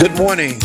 Good morning.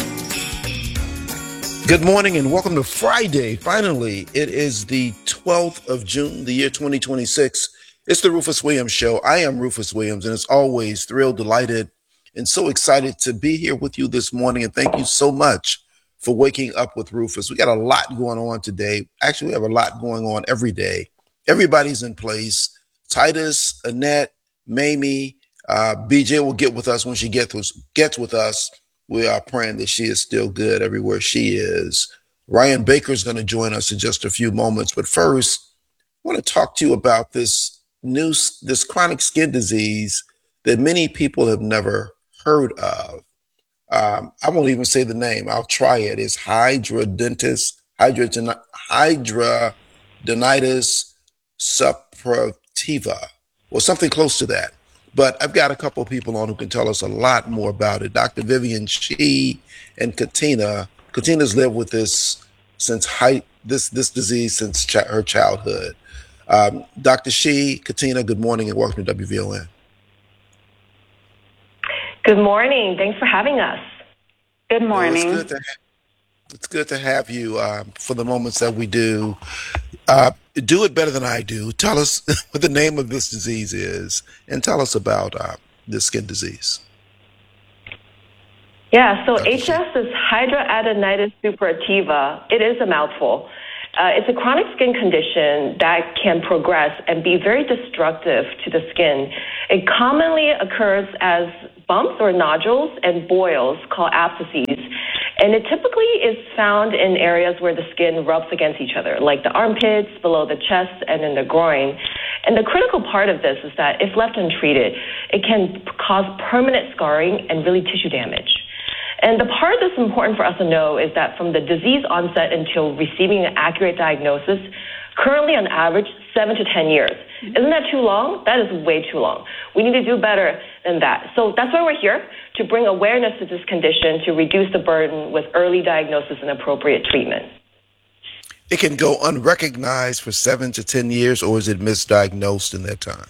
Good morning and welcome to Friday. Finally, it is the 12th of June, the year 2026. It's the Rufus Williams Show. I am Rufus Williams, and as always, thrilled, delighted, and so excited to be here with you this morning. And thank you so much for waking up with Rufus. We got a lot going on today. Actually, we have a lot going on every day. Everybody's in place. Titus, Annette, Mamie, BJ will get with us when she gets with us. We are praying that she is still good everywhere she is. Ryan Baker is going to join us in just a few moments. But first, I want to talk to you about this chronic skin disease that many people have never heard of. I won't even say the name. I'll try it. It's hidradenitis suppurativa, or something close to that. But I've got a couple of people on who can tell us a lot more about it. Dr. Vivian Shi and Katina. Katina's lived with this disease since her childhood. Dr. Shi, Katina, good morning and welcome to WVON. Good morning. Thanks for having us. Good morning. Well, it's good to have you for the moments that we do. Do it better than I do. Tell us what the name of this disease is and tell us about this skin disease. Yeah, so HS is hidradenitis suppurativa. It is a mouthful. It's a chronic skin condition that can progress and be very destructive to the skin. It commonly occurs as bumps or nodules and boils called abscesses. And it typically is found in areas where the skin rubs against each other, like the armpits, below the chest, and in the groin. And the critical part of this is that if left untreated, it can cause permanent scarring and really tissue damage. And the part that's important for us to know is that from the disease onset until receiving an accurate diagnosis, currently on average, 7 to 10 years. Isn't that too long? That is way too long. We need to do better than that. So that's why we're here, to bring awareness to this condition, to reduce the burden with early diagnosis and appropriate treatment. It can go unrecognized for 7 to 10 years, or is it misdiagnosed in that time?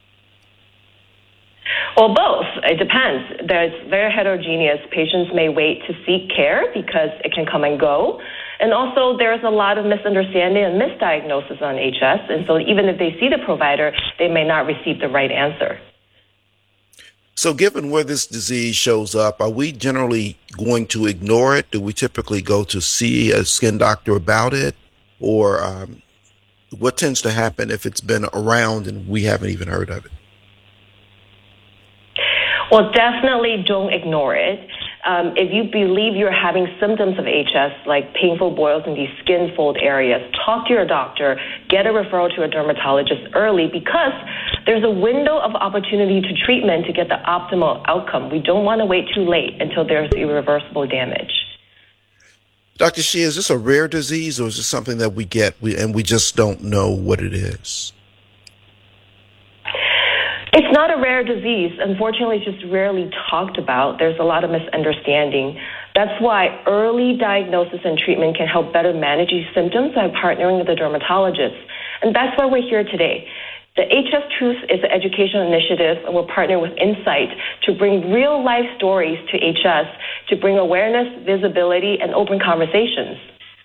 Well, both. It depends. It's very heterogeneous. Patients may wait to seek care because it can come and go. And also, there's a lot of misunderstanding and misdiagnosis on HS. And so even if they see the provider, they may not receive the right answer. So given where this disease shows up, are we generally going to ignore it? Do we typically go to see a skin doctor about it? Or what tends to happen if it's been around and we haven't even heard of it? Well, definitely don't ignore it. If you believe you're having symptoms of HS, like painful boils in these skin fold areas, talk to your doctor, get a referral to a dermatologist early, because there's a window of opportunity to treatment to get the optimal outcome. We don't want to wait too late until there's irreversible damage. Dr. Shi, is this a rare disease, or is this something that we get and we just don't know what it is? It's not a rare disease. Unfortunately, it's just rarely talked about. There's a lot of misunderstanding. That's why early diagnosis and treatment can help better manage these symptoms by partnering with a dermatologist. And that's why we're here today. The HS Truth is an educational initiative, and we're partnering with Insight to bring real-life stories to HS, to bring awareness, visibility, and open conversations.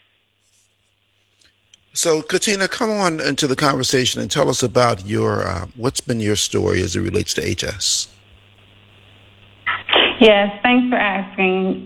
So, Katina, come on into the conversation and tell us about your what's been your story as it relates to HS. Yes, thanks for asking.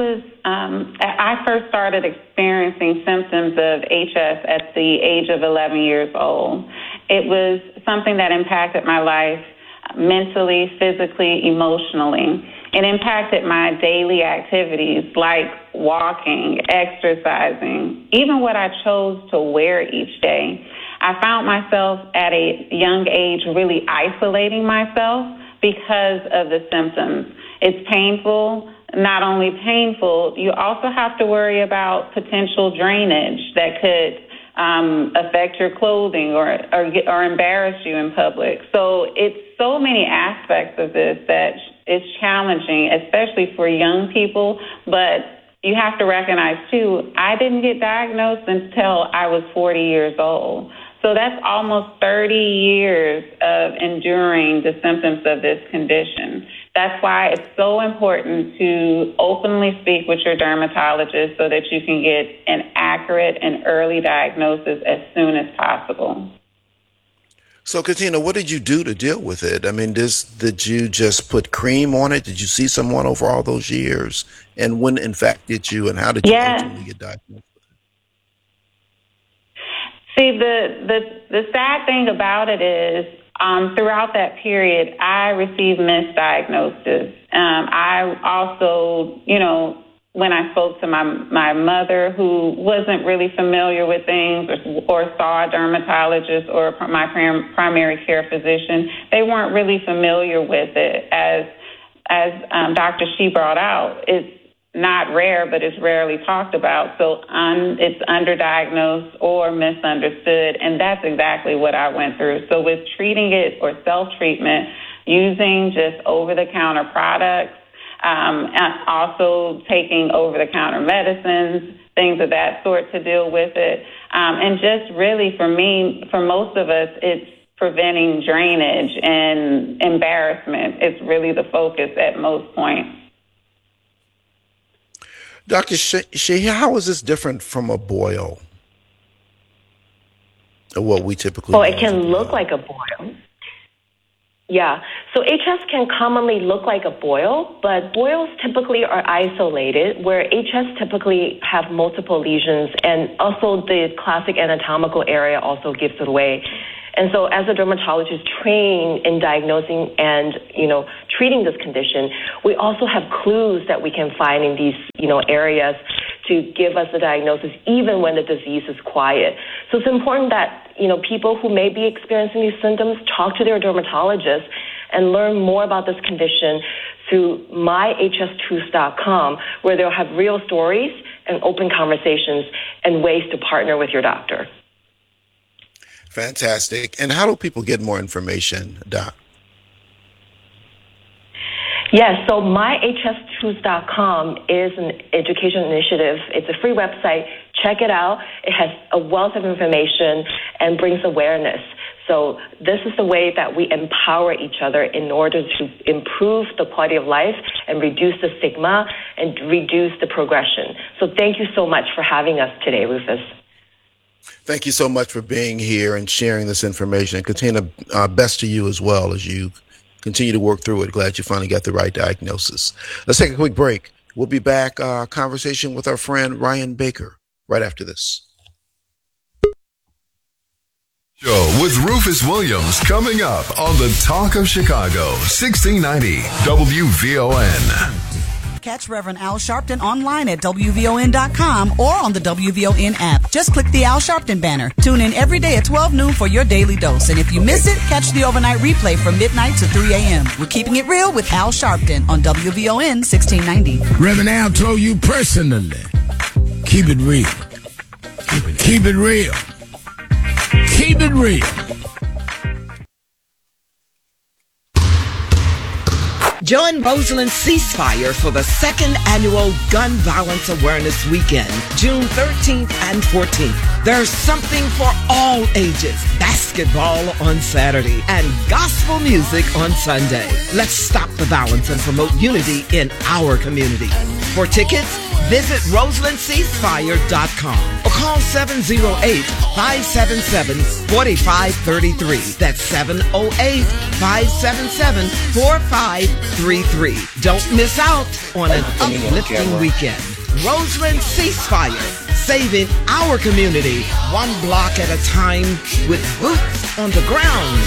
I first started experiencing symptoms of HS at the age of 11 years old. It was something that impacted my life mentally, physically, emotionally. It impacted my daily activities like walking, exercising, even what I chose to wear each day. I found myself at a young age really isolating myself because of the symptoms. It's painful. Not only painful, you also have to worry about potential drainage that could affect your clothing or embarrass you in public. So it's so many aspects of this that it's challenging, especially for young people. But you have to recognize, too, I didn't get diagnosed until I was 40 years old. So that's almost 30 years of enduring the symptoms of this condition. That's why it's so important to openly speak with your dermatologist so that you can get an accurate and early diagnosis as soon as possible. So, Katina, what did you do to deal with it? I mean, did you just put cream on it? Did you see someone over all those years? And when, in fact, did you, and how did you ultimately get diagnosed? See, the sad thing about it is throughout that period, I received misdiagnosis. I also, when I spoke to my mother, who wasn't really familiar with things or saw a dermatologist or my primary care physician, they weren't really familiar with it. As Dr. She brought out, it's not rare, but it's rarely talked about. So it's underdiagnosed or misunderstood, and that's exactly what I went through. So with treating it or self-treatment, using just over-the-counter products, and also taking over-the-counter medicines, things of that sort to deal with it. And just really, for most of us, it's preventing drainage and embarrassment. It's really the focus at most points. Dr. Shea, how is this different from a boil? Or what we typically Well, it can look like a boil. Yeah. So HS can commonly look like a boil, but boils typically are isolated, where HS typically have multiple lesions, and also the classic anatomical area also gives it away. And so as a dermatologist trained in diagnosing and, treating this condition, we also have clues that we can find in these, areas to give us the diagnosis even when the disease is quiet. So it's important that, people who may be experiencing these symptoms talk to their dermatologist and learn more about this condition through myhstruth.com, where they'll have real stories and open conversations and ways to partner with your doctor. Fantastic. And how do people get more information, Doc? Yes, so myhstruth.com is an education initiative. It's a free website. Check it out. It has a wealth of information and brings awareness. So this is the way that we empower each other in order to improve the quality of life and reduce the stigma and reduce the progression. So thank you so much for having us today, Rufus. Thank you so much for being here and sharing this information. And Katina, best to you as well as you continue to work through it. Glad you finally got the right diagnosis. Let's take a quick break. We'll be back, conversation with our friend Ryan Baker right after this. Show with Rufus Williams coming up on the Talk of Chicago, 1690 WVON. Catch Reverend Al Sharpton online at WVON.com or on the WVON app. Just click the Al Sharpton banner. Tune in every day at 12 noon for your daily dose. And if you miss it, catch the overnight replay from midnight to 3 a.m. We're keeping it real with Al Sharpton on WVON 1690. Reverend Al told you personally, keep it real. Keep it real. Keep it real. Join Roseland Ceasefire for the second annual Gun Violence Awareness Weekend, June 13th and 14th. There's something for all ages. Basketball on Saturday and gospel music on Sunday. Let's stop the violence and promote unity in our community. For tickets, visit RoselandCeasefire.com or call 708-577-4533. That's 708-577-4533. Don't miss out on an uplifting weekend. Roseland Ceasefire, saving our community one block at a time with boots on the ground.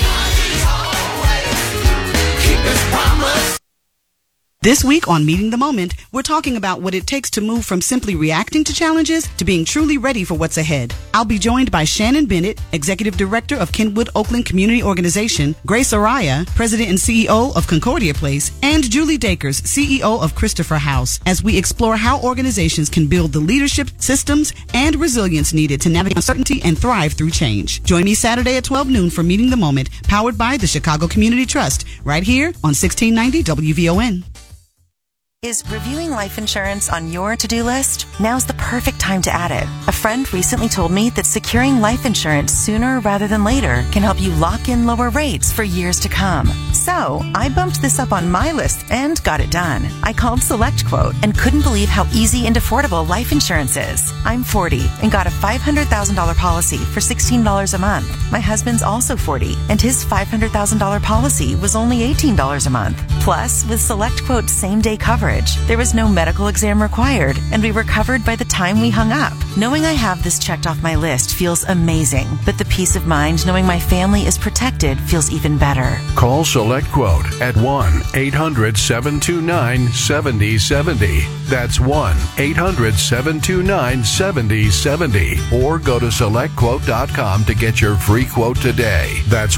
Keep his promise. This week on Meeting the Moment, we're talking about what it takes to move from simply reacting to challenges to being truly ready for what's ahead. I'll be joined by Shannon Bennett, Executive Director of Kenwood Oakland Community Organization, Grace Araya, President and CEO of Concordia Place, and Julie Dakers, CEO of Christopher House, as we explore how organizations can build the leadership, systems, and resilience needed to navigate uncertainty and thrive through change. Join me Saturday at 12 noon for Meeting the Moment, powered by the Chicago Community Trust, right here on 1690 WVON. Is reviewing life insurance on your to-do list? Now's the perfect time to add it. A friend recently told me that securing life insurance sooner rather than later can help you lock in lower rates for years to come. So, I bumped this up on my list and got it done. I called SelectQuote and couldn't believe how easy and affordable life insurance is. I'm 40 and got a $500,000 policy for $16 a month. My husband's also 40 and his $500,000 policy was only $18 a month. Plus, with SelectQuote's same-day coverage, there was no medical exam required, and we were covered by the time we hung up. Knowing I have this checked off my list feels amazing, but the peace of mind knowing my family is protected feels even better. Call SelectQuote at 1-800-729-7070. That's 1-800-729-7070. Or go to SelectQuote.com to get your free quote today. That's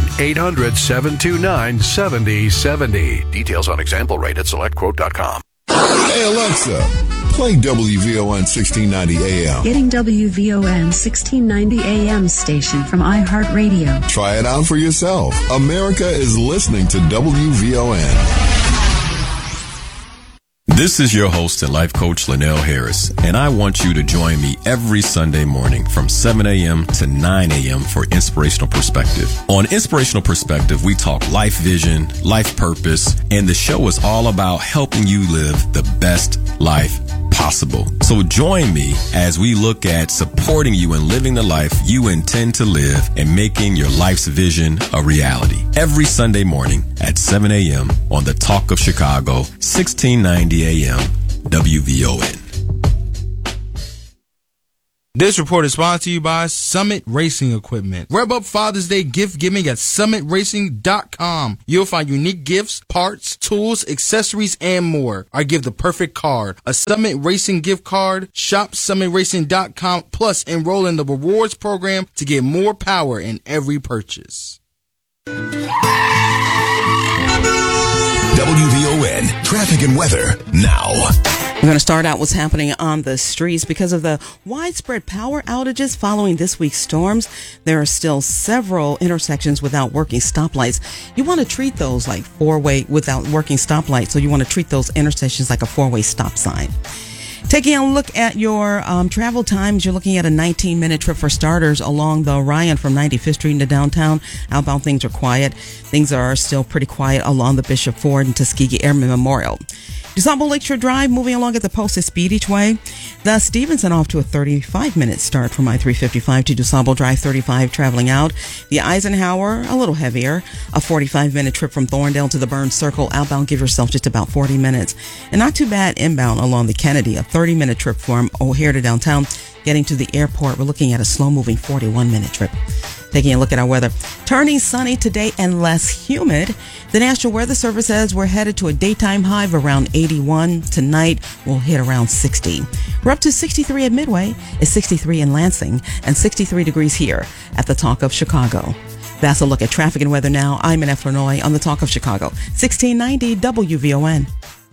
1-800-729-7070. Details on example rate at SelectQuote.com. Hey Alexa, play WVON 1690 AM. Getting WVON 1690 AM station from iHeartRadio. Try it out for yourself. America is listening to WVON. This is your host and life coach, Linnell Harris, and I want you to join me every Sunday morning from 7 a.m. to 9 a.m. for Inspirational Perspective. On Inspirational Perspective, we talk life vision, life purpose, and the show is all about helping you live the best life possible. So join me as we look at supporting you in living the life you intend to live and making your life's vision a reality. Every Sunday morning at 7 a.m. on the Talk of Chicago, 1690 a.m. WVON. This report is sponsored to you by Summit Racing Equipment. Rev up Father's Day gift giving at summitracing.com. You'll find unique gifts, parts, tools, accessories, and more. I give the perfect card. A Summit Racing gift card. Shop summitracing.com plus enroll in the rewards program to get more power in every purchase. WVON traffic and weather now. We're going to start out what's happening on the streets. Because of the widespread power outages following this week's storms, there are still several intersections without working stoplights. You want to treat those like four-way without working stoplights, so you want to treat those intersections like a four-way stop sign. Taking a look at your travel times, you're looking at a 19-minute trip for starters along the Orion from 95th Street into downtown. Outbound, things are quiet. Things are still pretty quiet along the Bishop Ford and Tuskegee Airmen Memorial. DuSable Lakeshore Drive moving along at the posted speed each way. The Stevenson off to a 35-minute start from I-355 to DuSable Drive 35 traveling out. The Eisenhower, a little heavier. A 45-minute trip from Thorndale to the Burns Circle. Outbound, give yourself just about 40 minutes. And not too bad inbound along the Kennedy. A 30-minute trip from O'Hare to downtown. Getting to the airport, we're looking at a slow-moving 41-minute trip. Taking a look at our weather. Turning sunny today and less humid. The National Weather Service says we're headed to a daytime high of around 81. Tonight, we'll hit around 60. We're up to 63 at Midway. It's 63 in Lansing and 63 degrees here at the Talk of Chicago. That's a look at traffic and weather now. I'm Annette Flournoy on the Talk of Chicago. 1690 WVON.